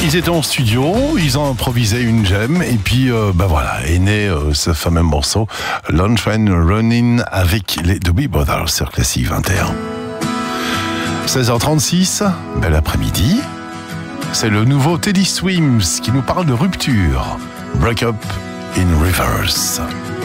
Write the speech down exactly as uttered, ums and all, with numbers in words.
Ils étaient en studio, ils ont improvisé une jam et puis euh, bah voilà, est né euh, ce fameux morceau Long Train Running avec les Doobie Brothers sur Classique vingt et un. seize heures trente-six, bel après-midi. C'est le nouveau Teddy Swims qui nous parle de rupture. Break up in reverse.